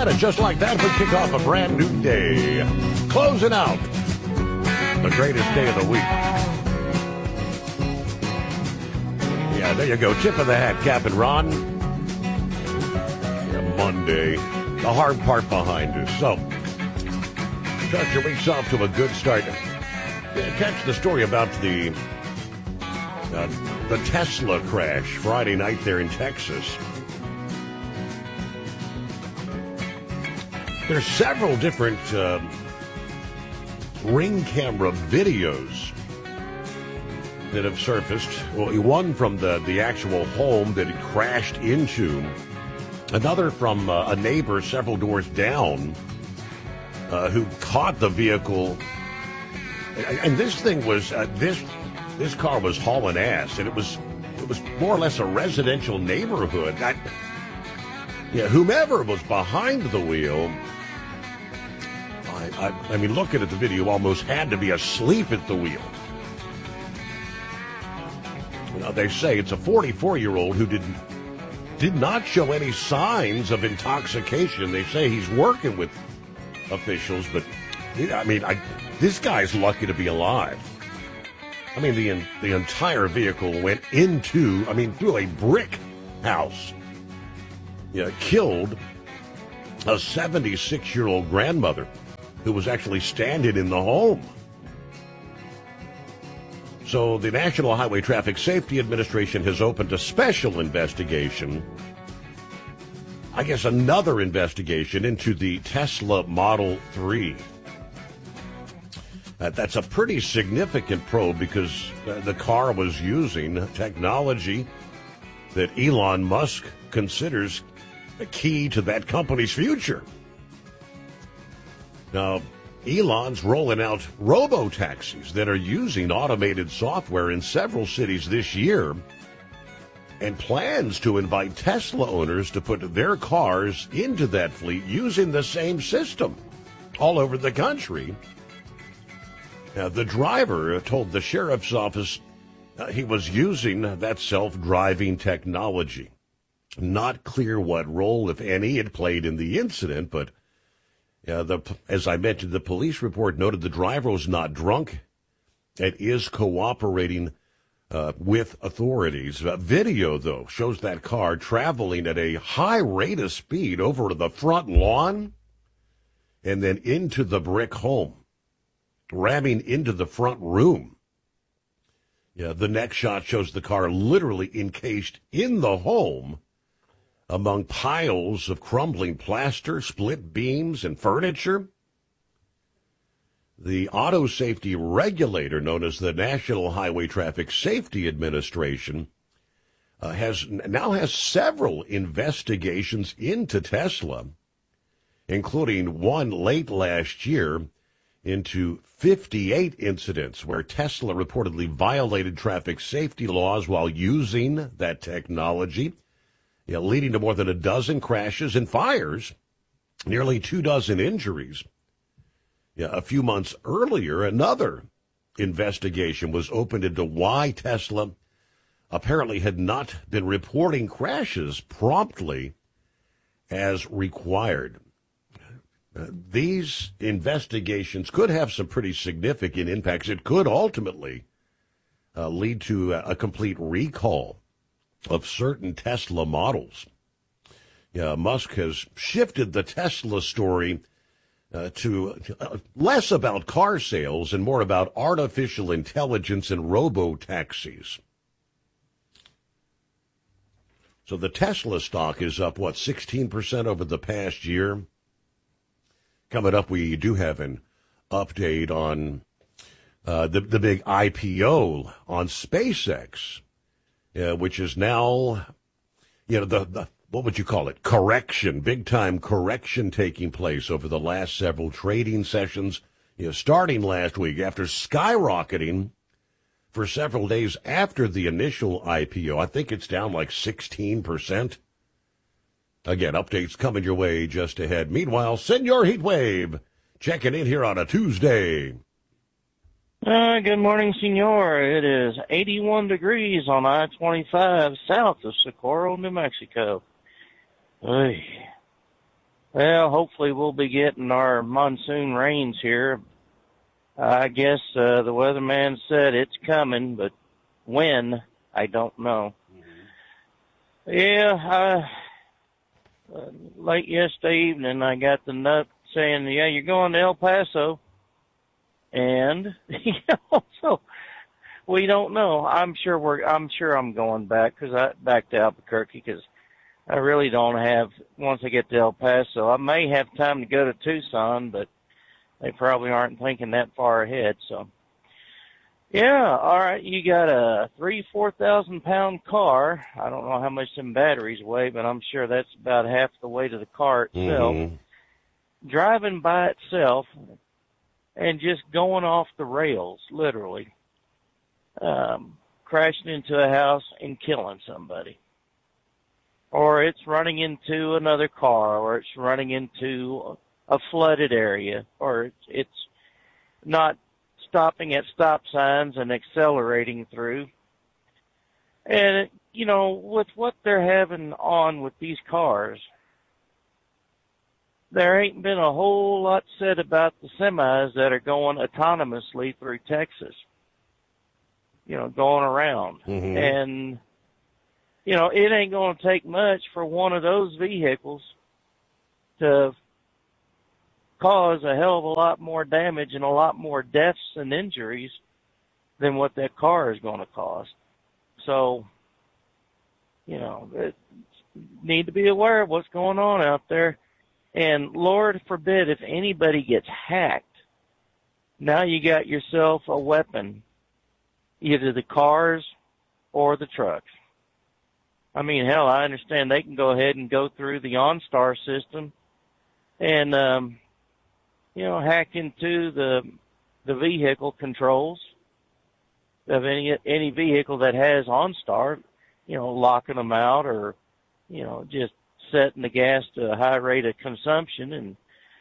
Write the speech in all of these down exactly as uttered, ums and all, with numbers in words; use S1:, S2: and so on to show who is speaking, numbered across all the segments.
S1: right, and just like that, we kick off a brand new day. Closing out the greatest day of the week. Yeah, there you go. Tip of the hat, Cap and Ron. Yeah, Monday. The hard part behind us. So, start your weeks off to a good start. Yeah, catch the story about the uh, the Tesla crash Friday night there in Texas. There's several different uh, ring camera videos that have surfaced. Well, one from the, the actual home that it crashed into. Another from uh, a neighbor several doors down uh, who caught the vehicle. And, and this thing was, uh, this this car was hauling ass. And it was, it was more or less a residential neighborhood. I, yeah, whomever was behind the wheel, I, I, I mean, looking at the video, almost had to be asleep at the wheel. Now, they say it's a forty-four-year-old who didn't did not show any signs of intoxication. They say he's working with officials, but I mean, I, this guy's lucky to be alive. I mean, the the entire vehicle went into, I mean, through a brick house. Yeah, killed a seventy-six-year-old grandmother who was actually standing in the home. So the National Highway Traffic Safety Administration has opened a special investigation, I guess another investigation into the Tesla Model three. Uh, that's a pretty significant probe because uh, the car was using technology that Elon Musk considers a key to that company's future. Now, Elon's rolling out robo-taxis that are using automated software in several cities this year and plans to invite Tesla owners to put their cars into that fleet using the same system all over the country. Now, the driver told the sheriff's office uh, he was using that self-driving technology. Not clear what role, if any, it played in the incident, but uh, the, as I mentioned, the police report noted the driver was not drunk and is cooperating uh, with authorities. Uh, video, though, shows that car traveling at a high rate of speed over the front lawn and then into the brick home, ramming into the front room. Yeah, the next shot shows the car literally encased in the home among piles of crumbling plaster, split beams, and furniture. The auto safety regulator, known as the National Highway Traffic Safety Administration, uh, has now has several investigations into Tesla, including one late last year into fifty-eight incidents where Tesla reportedly violated traffic safety laws while using that technology, yeah, leading to more than a dozen crashes and fires, nearly two dozen injuries. Yeah, a few months earlier, another investigation was opened into why Tesla apparently had not been reporting crashes promptly as required. Uh, these investigations could have some pretty significant impacts. It could ultimately uh, lead to a, a complete recall of certain Tesla models. Yeah, Musk has shifted the Tesla story uh, to uh, less about car sales and more about artificial intelligence and robo-taxis. So the Tesla stock is up, what, sixteen percent over the past year? Coming up, we do have an update on uh, the, the big I P O on SpaceX. Uh, which is now, you know, the, the, what would you call it? Correction, big-time correction taking place over the last several trading sessions, you know, starting last week after skyrocketing for several days after the initial I P O. I think it's down like sixteen percent. Again, updates coming your way just ahead. Meanwhile, Senor Heatwave checking in here on a Tuesday.
S2: Uh, good morning, senor. It is eighty-one degrees on I twenty-five south of Socorro, New Mexico. Oy. Well, hopefully we'll be getting our monsoon rains here. I guess uh, the weatherman said it's coming, but when, I don't know. Mm-hmm. Yeah, I, uh, late yesterday evening, I got the note saying, yeah, you're going to El Paso. And, you know, so we don't know. I'm sure we're, I'm sure I'm going back because I, back to Albuquerque because I really don't have, once I get to El Paso, I may have time to go to Tucson, but they probably aren't thinking that far ahead. So, yeah, all right, you got a three, four thousand pound car. I don't know how much them batteries weigh, but I'm sure that's about half the weight of the car itself. Mm-hmm. Driving by itself and just going off the rails, literally, um, crashing into a house and killing somebody. Or it's running into another car, or it's running into a flooded area, or it's, it's not stopping at stop signs and accelerating through. And, you know, with what they're having on with these cars, there ain't been a whole lot said about the semis that are going autonomously through Texas, you know, going around. Mm-hmm. And, you know, it ain't going to take much for one of those vehicles to cause a hell of a lot more damage and a lot more deaths and injuries than what that car is going to cost. So, you know, it, need to be aware of what's going on out there. And Lord forbid if anybody gets hacked, now you got yourself a weapon, either the cars or the trucks. I mean, hell, I understand they can go ahead and go through the OnStar system and, um, you know, hack into the the vehicle controls of any any vehicle that has OnStar, you know, locking them out or, you know, just setting the gas to a high rate of consumption. And,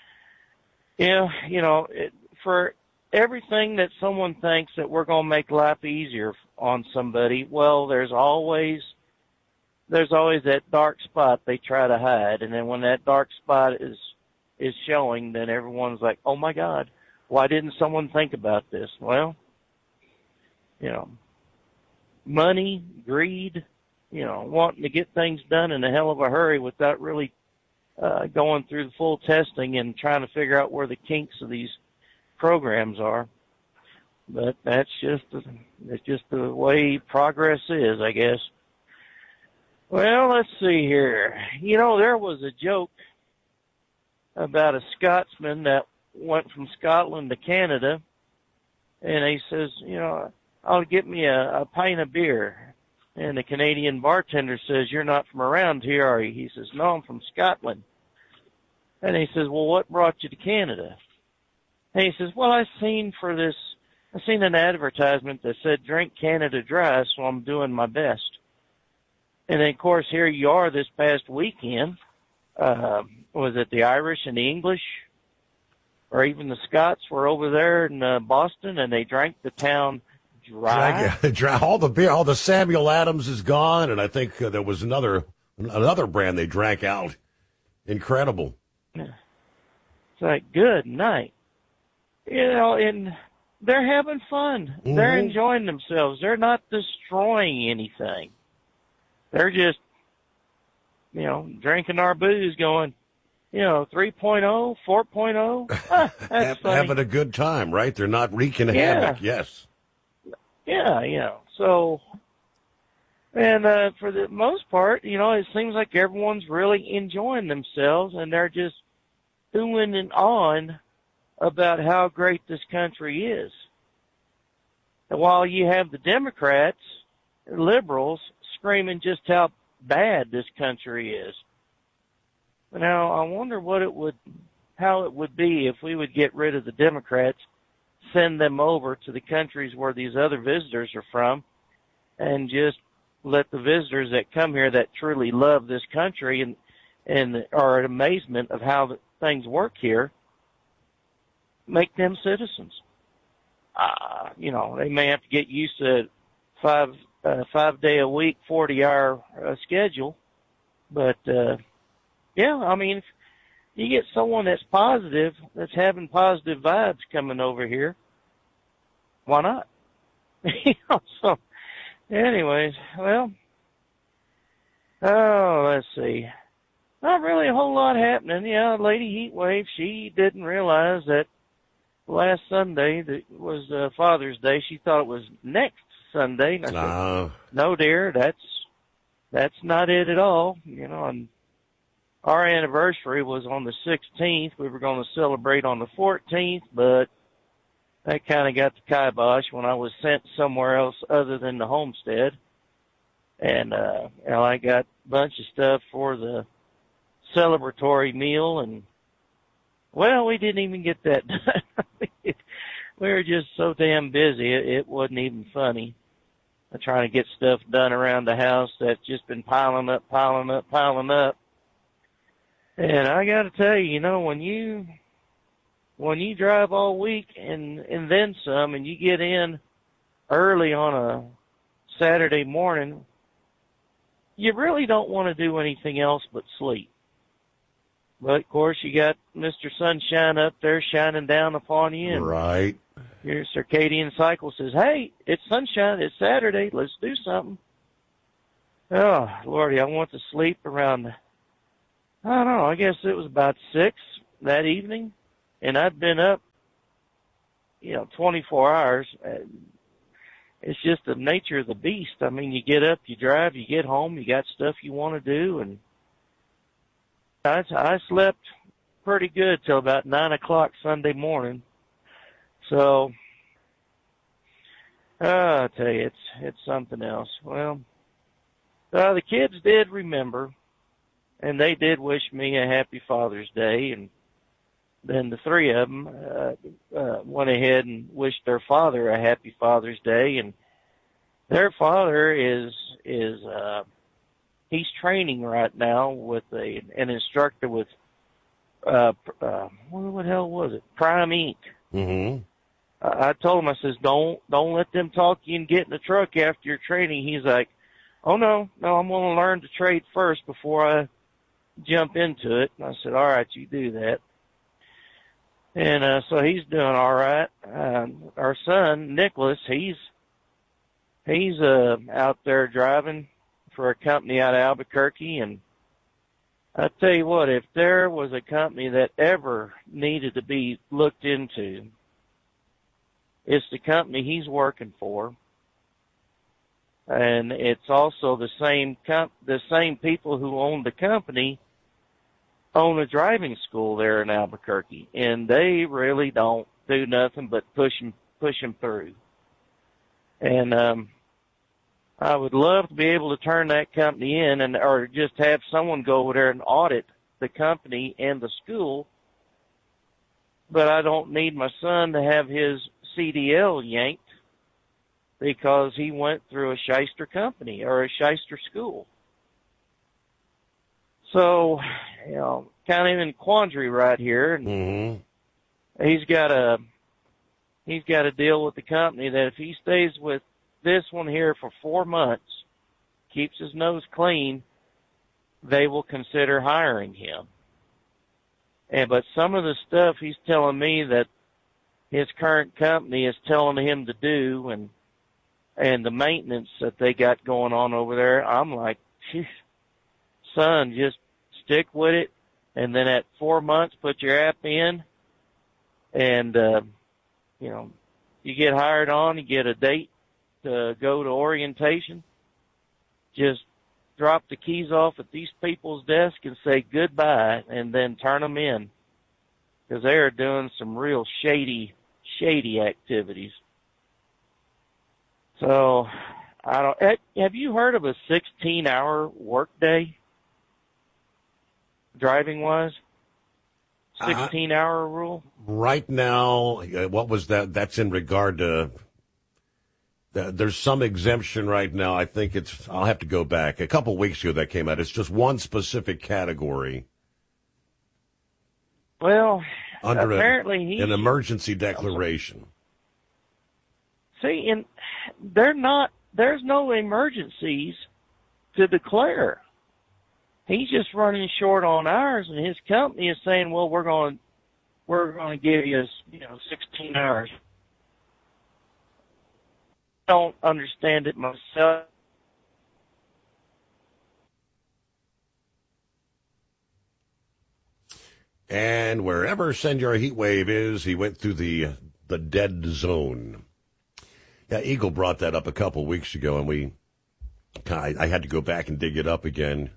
S2: you know, you know, it, for everything that someone thinks that we're going to make life easier on somebody, well, there's always there's always that dark spot they try to hide. And then when that dark spot is is showing, then everyone's like, oh my God, why didn't someone think about this? Well, you know, money, greed, you know, wanting to get things done in a hell of a hurry without really uh, going through the full testing and trying to figure out where the kinks of these programs are. But that's just the, that's just the way progress is, I guess. Well, let's see here. You know, there was a joke about a Scotsman that went from Scotland to Canada, and he says, you know, I'll get me a, a pint of beer. And the Canadian bartender says, you're not from around here, are you? He says, no, I'm from Scotland. And he says, well, what brought you to Canada? And he says, well, I seen for this, I seen an advertisement that said, drink Canada Dry, so I'm doing my best. And then, of course, here you are this past weekend. Uh, was it the Irish and the English, or even the Scots were over there in uh, Boston, and they drank the town dry.
S1: Dry, dry. All the beer, all the Samuel Adams is gone, and I think uh, there was another another brand they drank out. Incredible.
S2: It's like, good night. You know, and they're having fun. Mm-hmm. They're enjoying themselves. They're not destroying anything. They're just, you know, drinking our booze going, you know, three point oh, four point oh. Ah, that's funny.
S1: Having a good time, right? They're not wreaking
S2: yeah.
S1: havoc, yes.
S2: Yeah, you know, so, and uh, for the most part, you know, it seems like everyone's really enjoying themselves, and they're just oohing and awing about how great this country is. And while you have the Democrats, liberals, screaming just how bad this country is. Now, I wonder what it would, how it would be if we would get rid of the Democrats, send them over to the countries where these other visitors are from, and just let the visitors that come here that truly love this country and and are in amazement of how the, things work here, make them citizens. Uh, you know, they may have to get used to five uh, five day a week, forty hour uh, schedule, but uh, yeah, I mean, you get someone that's positive, that's having positive vibes coming over here. Why not? You know, so, anyways, well, oh, let's see. Not really a whole lot happening. Yeah, Lady Heatwave, she didn't realize that last Sunday that was uh, Father's Day. She thought it was next Sunday. And I said,
S1: uh,
S2: no, dear, that's that's not it at all. You know, and our anniversary was on the sixteenth. We were going to celebrate on the fourteenth, but that kind of got the kibosh when I was sent somewhere else other than the homestead. And, uh, you know, I got a bunch of stuff for the celebratory meal, and, well, we didn't even get that done. We were just so damn busy, it, it wasn't even funny. I'm trying to get stuff done around the house that's just been piling up, piling up, piling up. And I got to tell you, you know, when you when you drive all week and and then some, and you get in early on a Saturday morning, you really don't want to do anything else but sleep. But of course, you got Mister Sunshine up there shining down upon you, and
S1: right.
S2: Your circadian cycle says, "Hey, it's sunshine. It's Saturday. Let's do something." Oh, Lordy, I want to sleep around, I don't know, I guess it was about six that evening, and I'd been up, you know, twenty-four hours. It's just the nature of the beast. I mean, you get up, you drive, you get home, you got stuff you want to do, and I, I slept pretty good till about nine o'clock Sunday morning. So, uh, I tell you, it's it's something else. Well, uh, the kids did remember, and they did wish me a happy Father's Day, and then the three of them uh, uh, went ahead and wished their father a happy Father's Day, and their father is is uh, he's training right now with a an instructor with uh, uh, what the hell was it? Prime Incorporated.
S1: Mm-hmm.
S2: I told him, I says, don't don't let them talk you and get in the truck after your training. He's like, oh, no, no, I'm going to learn to trade first before I jump into it. And I said, all right, you do that. And uh, so he's doing all right. Uh, our son, Nicholas, he's he's uh, out there driving for a company out of Albuquerque. And I tell you what, if there was a company that ever needed to be looked into, it's the company he's working for, and it's also the same comp- the same people who own the company own a driving school there in Albuquerque, and they really don't do nothing but push him push him through. And um, I would love to be able to turn that company in, and or just have someone go over there and audit the company and the school. But I don't need my son to have his C D L yanked because he went through a shyster company or a shyster school. So, you know, kind of in quandary right here. And
S1: mm-hmm.
S2: he's got a he's got to deal with the company that if he stays with this one here for four months, keeps his nose clean, they will consider hiring him. And but some of the stuff he's telling me that his current company is telling him to do, and and the maintenance that they got going on over there, I'm like, son, just stick with it, and then at four months, put your app in, and uh, you know, you get hired on, you get a date to go to orientation. Just drop the keys off at these people's desk and say goodbye, and then turn them in, because they are doing some real shady, shady activities. So, I don't. Have you heard of a sixteen-hour workday, driving-wise? sixteen-hour uh, rule.
S1: Right now, what was that? That's in regard to. There's some exemption right now. I think it's, I'll have to go back. A couple weeks ago that came out. It's just one specific category.
S2: Well,
S1: under
S2: apparently
S1: a,
S2: he,
S1: an emergency declaration.
S2: See, and they're not, there's no emergencies to declare. He's just running short on hours, and his company is saying, well, we're going, we're going to give you, you know, sixteen hours. I don't understand it myself.
S1: And wherever Senor Heatwave is, he went through the the dead zone. Yeah, Eagle brought that up a couple weeks ago, and we, I, I had to go back and dig it up again.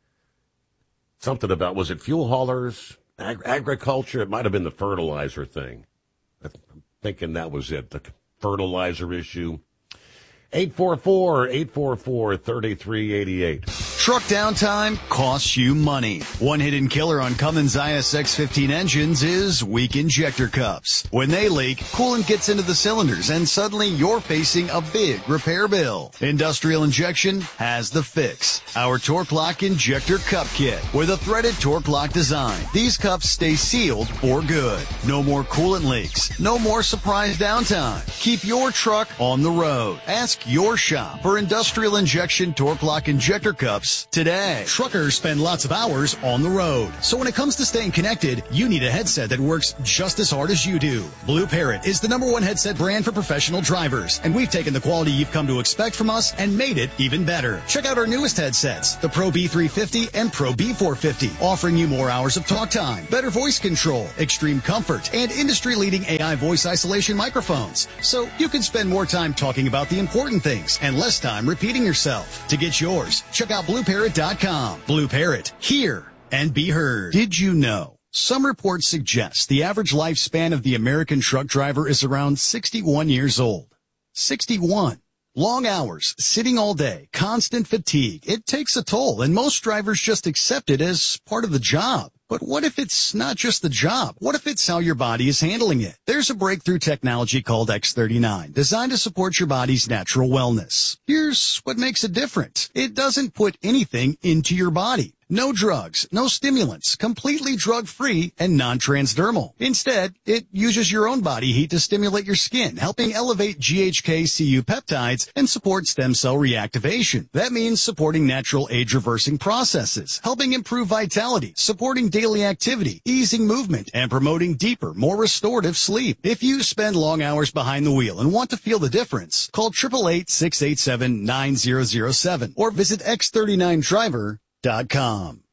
S1: Something about, was it fuel haulers, ag- agriculture? It might have been the fertilizer thing. I'm thinking that was it, the fertilizer issue. eight four four, eight four four, three three eight eight.
S3: Truck downtime costs you money. One hidden killer on Cummins I S X fifteen engines is weak injector cups. When they leak, coolant gets into the cylinders and suddenly you're facing a big repair bill. Industrial Injection has the fix. Our Torque Lock Injector Cup Kit with a threaded Torque Lock design. These cups stay sealed for good. No more coolant leaks. No more surprise downtime. Keep your truck on the road. Ask your shop for Industrial Injection Torque Lock Injector Cups today.
S4: Truckers spend lots of hours on the road. So when it comes to staying connected, you need a headset that works just as hard as you do. Blue Parrot is the number one headset brand for professional drivers. And we've taken the quality you've come to expect from us and made it even better. Check out our newest headsets, the Pro B three fifty and Pro B four fifty, offering you more hours of talk time, better voice control, extreme comfort, and industry-leading A I voice isolation microphones. So you can spend more time talking about the important things and less time repeating yourself. To get yours, check out blue parrot dot com. Blue Parrot, hear and be heard.
S3: Did you know? Some reports suggest the average lifespan of the American truck driver is around sixty-one years old. sixty-one. Long hours, sitting all day, constant fatigue. It takes a toll, and most drivers just accept it as part of the job. But what if it's not just the job? What if it's how your body is handling it? There's a breakthrough technology called X thirty-nine, designed to support your body's natural wellness. Here's what makes it different. It doesn't put anything into your body. No drugs, no stimulants, completely drug-free and non-transdermal. Instead, it uses your own body heat to stimulate your skin, helping elevate G H K C U peptides and support stem cell reactivation. That means supporting natural age-reversing processes, helping improve vitality, supporting daily activity, easing movement, and promoting deeper, more restorative sleep. If you spend long hours behind the wheel and want to feel the difference, call eight eight eight, six eight seven, nine zero zero seven or visit x thirty-nine driver dot com.